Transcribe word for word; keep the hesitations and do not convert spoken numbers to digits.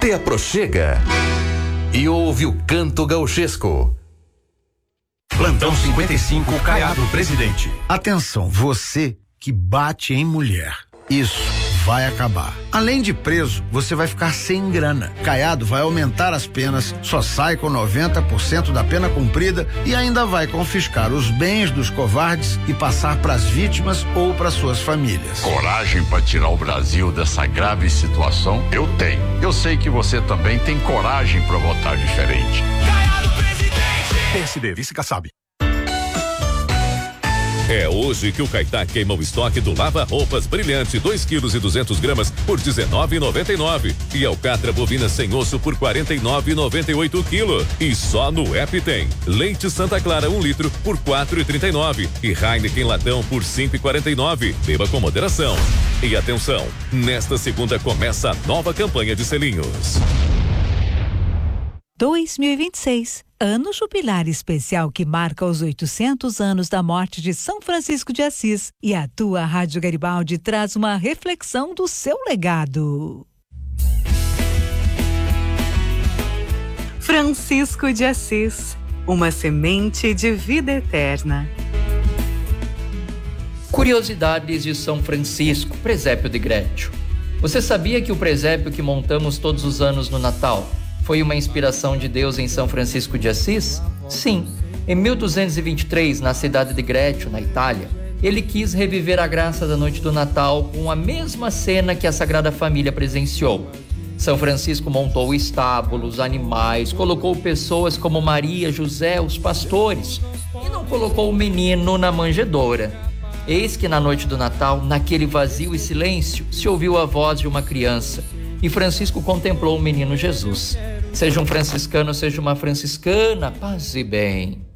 te aproxega e ouve o canto gauchesco. Plantão cinquenta e cinco, Caiado Presidente. Atenção, você que bate em mulher. Isso vai acabar. Além de preso, você vai ficar sem grana. Caiado vai aumentar as penas, só sai com noventa por cento da pena cumprida e ainda vai confiscar os bens dos covardes e passar para as vítimas ou para suas famílias. Coragem para tirar o Brasil dessa grave situação? Eu tenho. Eu sei que você também tem coragem para votar diferente. Caiado Presidente! P S D, vice-Kassab. É hoje que o Caetá queima o estoque do Lava Roupas Brilhante, dois quilos e duzentos gramas por dezenove e noventa e nove. E alcatra bovina sem osso por quarenta e nove e noventa e oito quilo. E só no app tem leite Santa Clara um litro por quatro e trinta e nove e Heineken latão por cinco e quarenta e nove. Beba com moderação. E atenção, nesta segunda começa a nova campanha de selinhos. dois mil e vinte e seis, ano jubilar especial que marca os oitocentos anos da morte de São Francisco de Assis. E a tua Rádio Garibaldi traz uma reflexão do seu legado. Francisco de Assis, uma semente de vida eterna. Curiosidades de São Francisco, presépio de Grétio. Você sabia que o presépio que montamos todos os anos no Natal foi uma inspiração de Deus em São Francisco de Assis? Sim. Em mil duzentos e vinte e três, na cidade de Grétio, na Itália, ele quis reviver a graça da noite do Natal com a mesma cena que a Sagrada Família presenciou. São Francisco montou o estábulo, os animais, colocou pessoas como Maria, José, os pastores, e não colocou o menino na manjedoura. Eis que na noite do Natal, naquele vazio e silêncio, se ouviu a voz de uma criança, e Francisco contemplou o menino Jesus. Seja um franciscano, seja uma franciscana, paz e bem.